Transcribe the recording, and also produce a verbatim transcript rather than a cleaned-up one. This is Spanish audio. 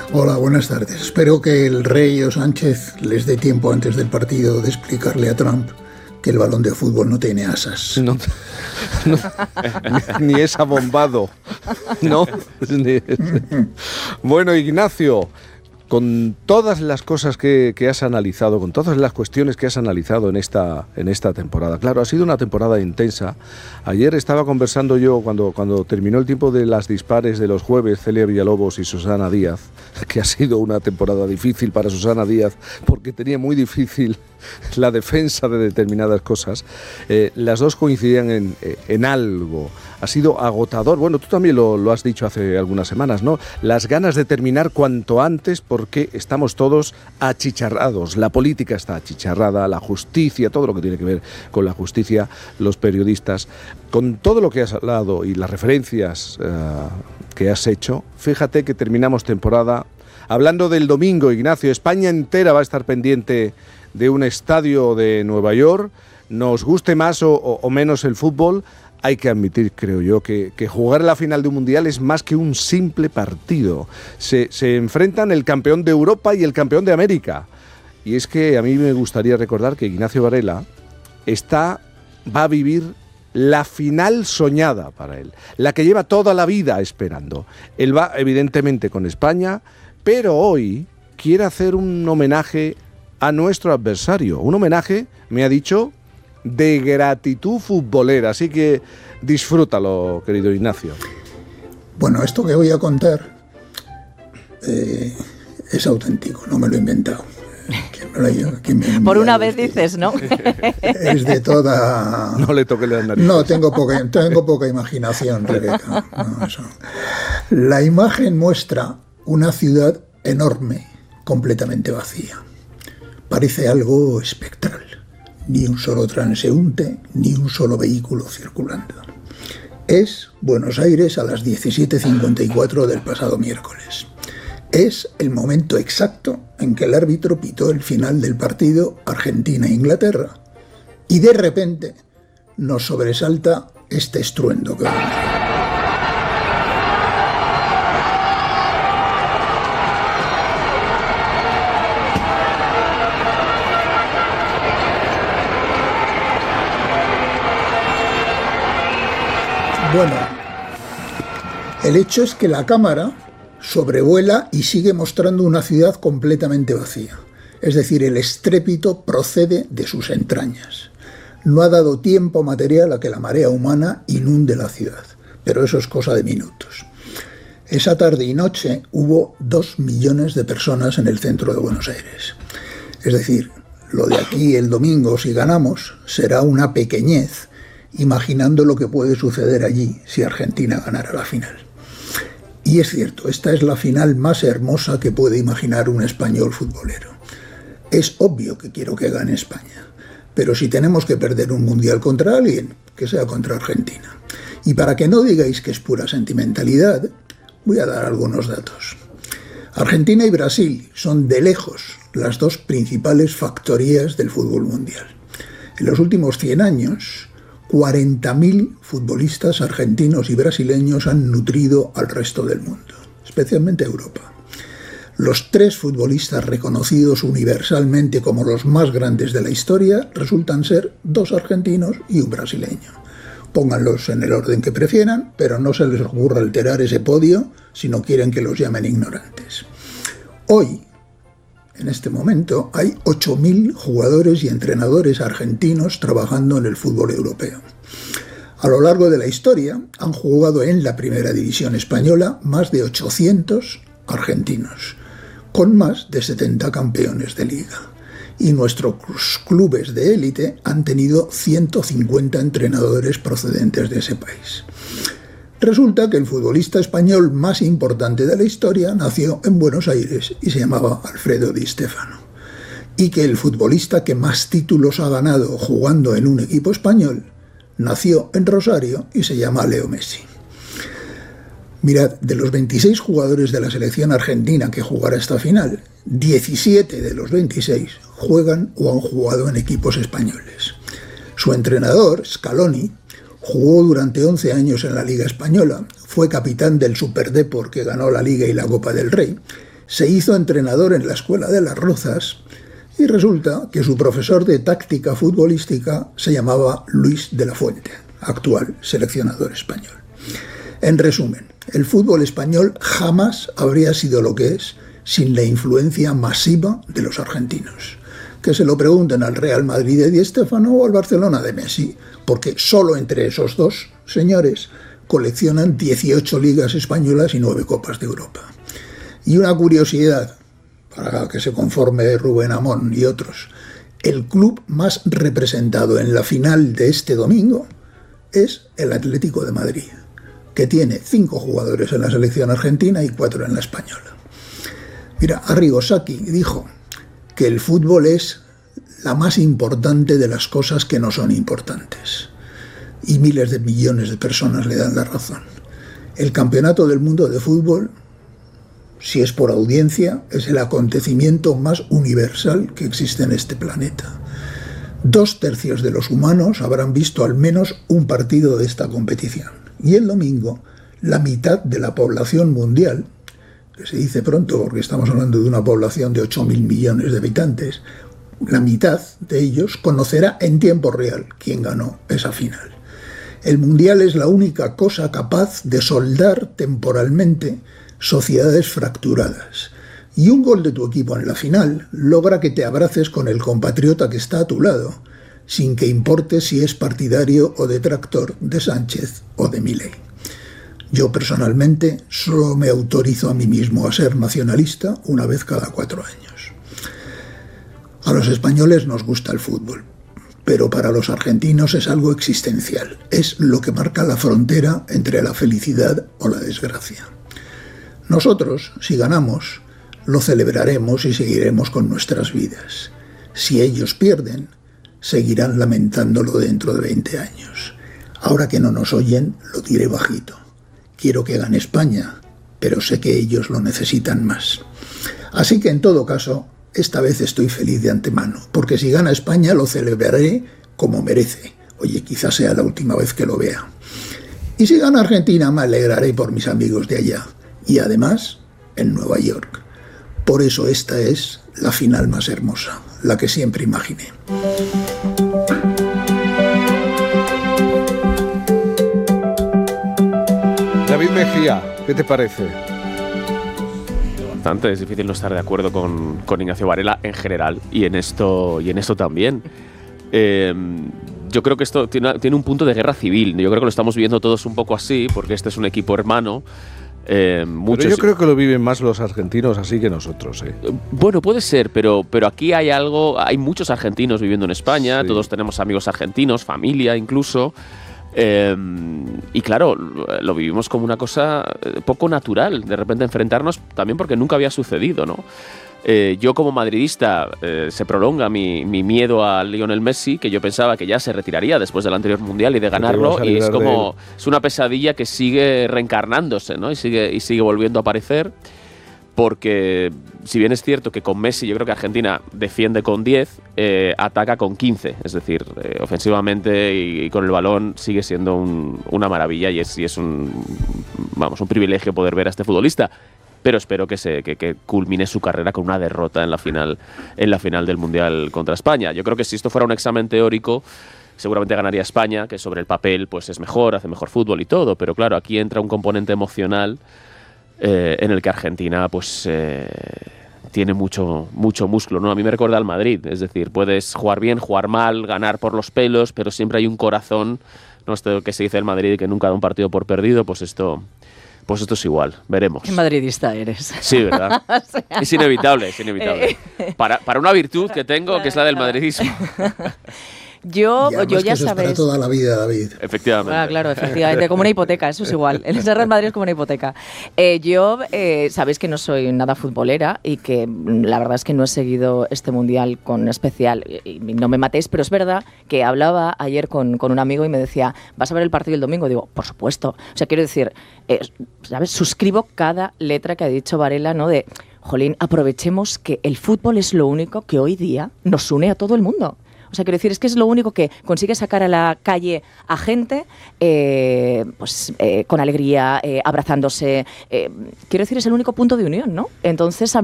Hola, buenas tardes. Espero que el rey o Sánchez les dé tiempo antes del partido de explicarle a Trump que el balón de fútbol no tiene asas. No, no, ni, ni es abombado, ¿no? Ni es. Bueno, Ignacio, con todas las cosas que, que has analizado, con todas las cuestiones que has analizado en esta, en esta temporada, claro, ha sido una temporada intensa. Ayer estaba conversando yo, cuando, cuando terminó el tiempo de las dispares de los jueves, Celia Villalobos y Susana Díaz, que ha sido una temporada difícil para Susana Díaz, porque tenía muy difícil la defensa de determinadas cosas. Eh, las dos coincidían en, en algo. Ha sido agotador. Bueno, tú también lo, lo has dicho hace algunas semanas, ¿no? Las ganas de terminar cuanto antes, porque estamos todos achicharrados. La política está achicharrada, la justicia, todo lo que tiene que ver con la justicia, los periodistas. Con todo lo que has hablado y las referencias uh, que has hecho, fíjate que terminamos temporada hablando del domingo, Ignacio. España entera va a estar pendiente de un estadio de Nueva York. Nos guste más o, o, o menos el fútbol, hay que admitir, creo yo, que, que jugar la final de un mundial es más que un simple partido. Se, se enfrentan el campeón de Europa y el campeón de América. Y es que a mí me gustaría recordar que Ignacio Varela está, va a vivir la final soñada para él, la que lleva toda la vida esperando. Él va, evidentemente, con España, pero hoy quiere hacer un homenaje a nuestro adversario. Un homenaje, me ha dicho, de gratitud futbolera. Así que disfrútalo, querido Ignacio. Bueno, esto que voy a contar eh, es auténtico, no me lo he inventado. ¿Quién me lo ha, quién me Por una vez dices, ¿no? Es de toda... No le toque la nariz. No, tengo poca, tengo poca imaginación, Rebeca. No, eso. La imagen muestra una ciudad enorme, completamente vacía. Parece algo espectral. Ni un solo transeúnte, ni un solo vehículo circulando. Es Buenos Aires a las diecisiete cincuenta y cuatro del pasado miércoles. Es el momento exacto en que el árbitro pitó el final del partido Argentina-Inglaterra. Y de repente nos sobresalta este estruendo que vemos. Bueno, el hecho es que la cámara sobrevuela y sigue mostrando una ciudad completamente vacía. Es decir, el estrépito procede de sus entrañas. No ha dado tiempo material a que la marea humana inunde la ciudad, pero eso es cosa de minutos. Esa tarde y noche hubo dos millones de personas en el centro de Buenos Aires. Es decir, lo de aquí el domingo, si ganamos, será una pequeñez, imaginando lo que puede suceder allí si Argentina ganara la final. Y es cierto, esta es la final más hermosa que puede imaginar un español futbolero. Es obvio que quiero que gane España, pero si tenemos que perder un mundial contra alguien, que sea contra Argentina. Y para que no digáis que es pura sentimentalidad, voy a dar algunos datos. Argentina y Brasil son de lejos las dos principales factorías del fútbol mundial. En los últimos cien años, cuarenta mil futbolistas argentinos y brasileños han nutrido al resto del mundo, especialmente Europa. Los tres futbolistas reconocidos universalmente como los más grandes de la historia resultan ser dos argentinos y un brasileño. Pónganlos en el orden que prefieran, pero no se les ocurra alterar ese podio si no quieren que los llamen ignorantes. Hoy, en este momento, hay ocho mil jugadores y entrenadores argentinos trabajando en el fútbol europeo. A lo largo de la historia han jugado en la primera división española más de ochocientos argentinos, con más de setenta campeones de liga. Y nuestros clubes de élite han tenido ciento cincuenta entrenadores procedentes de ese país. Resulta que el futbolista español más importante de la historia nació en Buenos Aires y se llamaba Alfredo Di Stéfano. Y que el futbolista que más títulos ha ganado jugando en un equipo español nació en Rosario y se llama Leo Messi. Mirad, de los veintiséis jugadores de la selección argentina que jugará esta final, diecisiete de los veintiséis juegan o han jugado en equipos españoles. Su entrenador, Scaloni, jugó durante once años en la Liga Española, fue capitán del Superdeport que ganó la Liga y la Copa del Rey, Se hizo entrenador en la Escuela de las Rozas y resulta que su profesor de táctica futbolística se llamaba Luis de la Fuente, actual seleccionador español. En resumen, el fútbol español jamás habría sido lo que es sin la influencia masiva de los argentinos. Que se lo pregunten al Real Madrid de Di Stéfano o al Barcelona de Messi, porque solo entre esos dos señores coleccionan dieciocho ligas españolas y nueve Copas de Europa. Y una curiosidad, para que se conforme Rubén Amón y otros, el club más representado en la final de este domingo es el Atlético de Madrid, que tiene cinco jugadores en la selección argentina y cuatro en la española. Mira, Arrigo Sacchi dijo que el fútbol es la más importante de las cosas que no son importantes. Y miles de millones de personas le dan la razón. El campeonato del mundo de fútbol, si es por audiencia, es el acontecimiento más universal que existe en este planeta. Dos tercios de los humanos habrán visto al menos un partido de esta competición. Y el domingo, la mitad de la población mundial, que se dice pronto porque estamos hablando de una población de ocho mil millones de habitantes, la mitad de ellos conocerá en tiempo real quién ganó esa final. El Mundial es la única cosa capaz de soldar temporalmente sociedades fracturadas. Y un gol de tu equipo en la final logra que te abraces con el compatriota que está a tu lado, sin que importe si es partidario o detractor de Sánchez o de Milei. Yo personalmente solo me autorizo a mí mismo a ser nacionalista una vez cada cuatro años. A los españoles nos gusta el fútbol, pero para los argentinos es algo existencial. Es lo que marca la frontera entre la felicidad o la desgracia. Nosotros, si ganamos, lo celebraremos y seguiremos con nuestras vidas. Si ellos pierden, seguirán lamentándolo dentro de veinte años. Ahora que no nos oyen, lo diré bajito. Quiero que gane España, pero sé que ellos lo necesitan más. Así que en todo caso, esta vez estoy feliz de antemano, porque si gana España lo celebraré como merece. Oye, quizás sea la última vez que lo vea. Y si gana Argentina me alegraré por mis amigos de allá. Y además, en Nueva York. Por eso esta es la final más hermosa, la que siempre imaginé. David Mejía, ¿qué te parece? Bastante, es difícil no estar de acuerdo con, con Ignacio Varela en general y en esto, y en esto también. Eh, yo creo que esto tiene, tiene un punto de guerra civil. Yo creo que lo estamos viviendo todos un poco así, porque este es un equipo hermano. Eh, muchos... Pero yo creo que lo viven más los argentinos así que nosotros. ¿eh? Bueno, puede ser, pero, pero aquí hay algo, hay muchos argentinos viviendo en España, sí. Todos tenemos amigos argentinos, familia incluso. Eh, y claro, lo vivimos como una cosa poco natural, de repente enfrentarnos, también porque nunca había sucedido, ¿no? Eh, yo como madridista eh, se prolonga mi, mi miedo a Lionel Messi, que yo pensaba que ya se retiraría después del anterior mundial y de ganarlo, y es como es una pesadilla que sigue reencarnándose, ¿no? Y sigue, y sigue volviendo a aparecer. Porque si bien es cierto que con Messi yo creo que Argentina defiende con diez, eh, ataca con quince. Es decir, eh, ofensivamente y, y con el balón sigue siendo un, una maravilla y es, y es un, vamos, un privilegio poder ver a este futbolista. Pero espero que, se, que, que culmine su carrera con una derrota en la final, en la final del Mundial contra España. Yo creo que si esto fuera un examen teórico, seguramente ganaría España, que sobre el papel pues es mejor, hace mejor fútbol y todo. Pero claro, aquí entra un componente emocional Eh, en el que Argentina pues eh, tiene mucho, mucho músculo, ¿no? A mí me recuerda al Madrid, es decir, puedes jugar bien, jugar mal, ganar por los pelos, pero siempre hay un corazón, ¿no? Esto que se dice del Madrid, que nunca da un partido por perdido, pues esto, pues esto es igual, veremos. Qué madridista eres. Sí, ¿verdad? O sea, es inevitable, es inevitable. Eh, para, para una virtud que tengo, claro, que es la del madridismo. Yo, ya, yo ya eso sabes. Es para toda la vida, David. Efectivamente. Ah, claro, efectivamente, como una hipoteca, eso es igual. El Real Madrid es como una hipoteca. Eh, yo, eh, sabéis que no soy nada futbolera y que la verdad es que no he seguido este mundial con especial. Y no me matéis, pero es verdad que hablaba ayer con, con un amigo y me decía, ¿vas a ver el partido el domingo? Digo, por supuesto. O sea, quiero decir, eh, ¿sabes? Suscribo cada letra que ha dicho Varela, ¿no? De, jolín, aprovechemos que el fútbol es lo único que hoy día nos une a todo el mundo. O sea, quiero decir, es que es lo único que consigue sacar a la calle a gente eh, pues, eh, con alegría, eh, abrazándose. Eh, quiero decir, es el único punto de unión, ¿no? Entonces, a